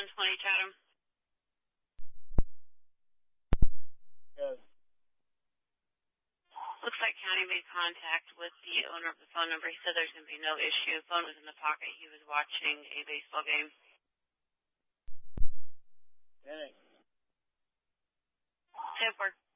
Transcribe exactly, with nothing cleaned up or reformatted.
one twenty Chatham. Yes. Looks like county made contact with the owner of the phone number. He said there's going to be no issue. The phone was in the pocket. He was watching a baseball game. Okay. ten four.